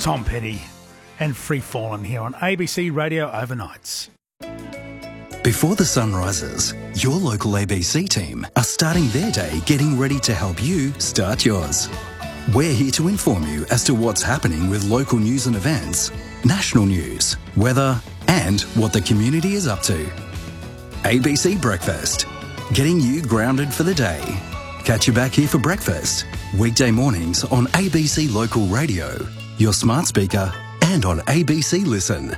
Tom Petty and Free Fallin' here on ABC Radio Overnights. Before the sun rises, your local ABC team are starting their day getting ready to help you start yours. We're here to inform you as to what's happening with local news and events, national news, weather, and what the community is up to. ABC Breakfast, getting you grounded for the day. Catch you back here for breakfast, weekday mornings on ABC Local Radio, your smart speaker, and on ABC Listen.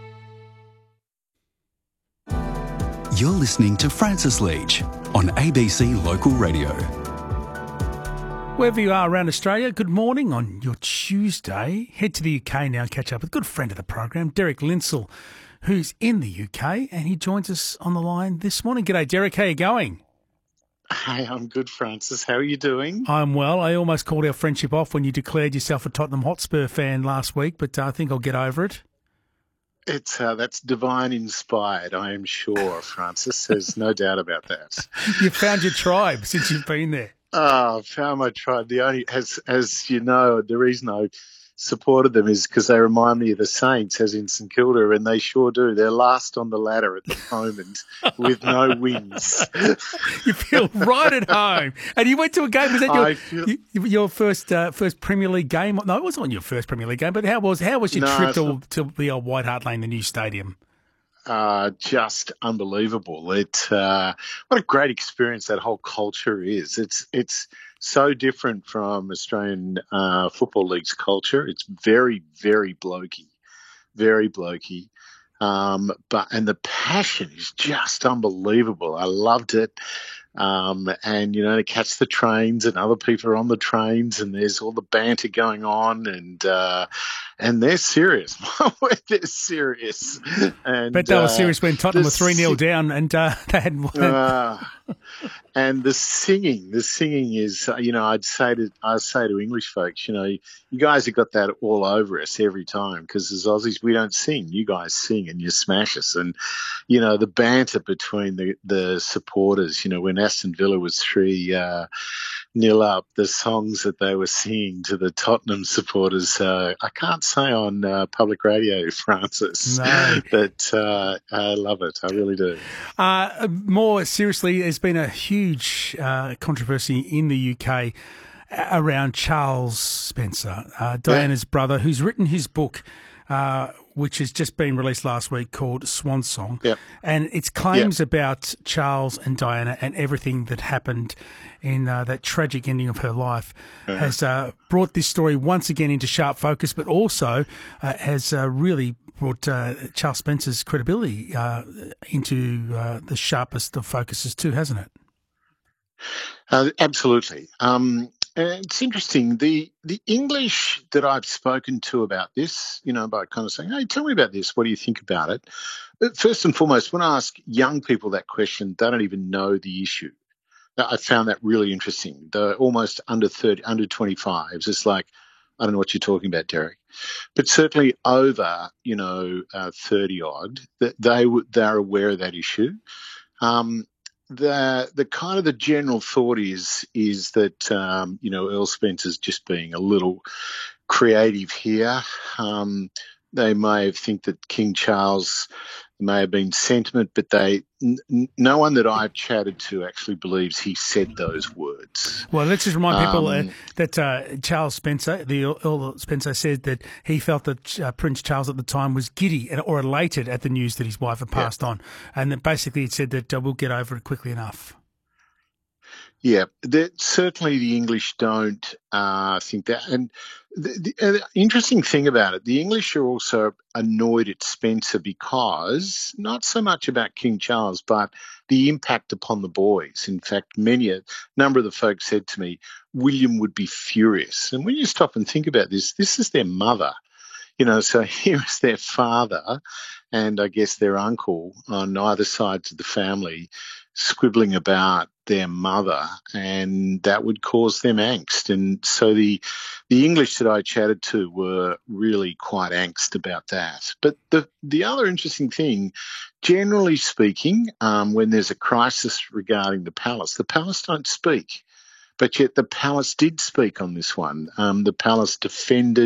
You're listening to Francis Leach on ABC Local Radio. Wherever you are around Australia, good morning on your Tuesday. Head to the UK now and catch up with a good friend of the program, Derek Linsell, who's in the UK, and he joins us on the line this morning. G'day, Derek. How are you going? Hey, I'm good, Francis. How are you doing? I'm well. I almost called our friendship off when you declared yourself a Tottenham Hotspur fan last week, but I think I'll get over it. It's that's divine inspired, I am sure, Francis. There's no doubt about that. You found your tribe since you've been there. Oh, I found my tribe. The only, as you know, the reason I supported them is because they remind me of the Saints, as in St Kilda, and they sure do. They're last on the ladder at the moment with no wins. You feel right at home. And you went to a game. Was that your first Premier League game? No, it wasn't your first Premier League game. But how was your trip to the old White Hart Lane, the new stadium? Just unbelievable. What a great experience that whole culture is. It's so different from Australian Football League's culture. It's very, very blokey, very blokey. And the passion is just unbelievable. I loved it. And, you know, to catch the trains and other people are on the trains and there's all the banter going on and they're serious. They're serious. And, but they were serious when Tottenham were 3-0 down and they hadn't won. And the singing is, you know, I say to English folks, you know, you guys have got that all over us every time because as Aussies, we don't sing. You guys sing and you smash us. And, you know, the banter between the supporters, you know, when Aston Villa was 3-0 up, the songs that they were singing to the Tottenham supporters, I can't say on public radio, Francis, no. But I love it. I really do. More seriously, there's been a huge controversy in the UK around Charles Spencer, Diana's brother, who's written his book, which has just been released last week, called Swan Song. Yep. And it's claims about Charles and Diana and everything that happened in that tragic ending of her life has brought this story once again into sharp focus, but also has really brought Charles Spencer's credibility into the sharpest of focuses too, hasn't it? Absolutely. It's interesting. The English that I've spoken to about this, you know, by kind of saying, hey, tell me about this. What do you think about it? But first and foremost, when I ask young people that question, they don't even know the issue. I found that really interesting. They're almost under 30, under 25s. It's like, I don't know what you're talking about, Derek. But certainly over, you know, 30-odd, they're aware of that issue. The kind of the general thought is that you know, Earl Spencer's just being a little creative here. They may think that King Charles may have been sentiment, but no one that I've chatted to actually believes he said those words. Well, let's just remind people that Charles Spencer, the Earl Spencer, said that he felt that Prince Charles at the time was giddy or elated at the news that his wife had passed on, and that basically it said that we'll get over it quickly enough. Yeah, certainly the English don't think that. And the interesting thing about it, the English are also annoyed at Spencer because not so much about King Charles, but the impact upon the boys. In fact, a number of the folks said to me, William would be furious. And when you stop and think about this is their mother. You know, so here's their father and I guess their uncle on either sides of the family squibbling about their mother, and that would cause them angst. And so the English that I chatted to were really quite angst about that. But the other interesting thing, generally speaking, when there's a crisis regarding the palace don't speak. But yet the palace did speak on this one. The palace defended